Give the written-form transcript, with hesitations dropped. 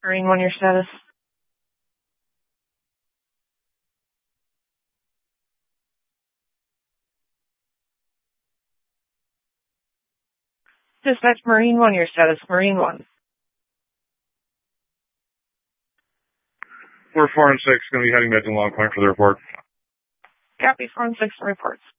Marine 1, your status. Dispatch Marine 1, your status. Marine 1. We're 4 and 6, going to be heading back to Long Point for the report. Copy 4 and 6 reports.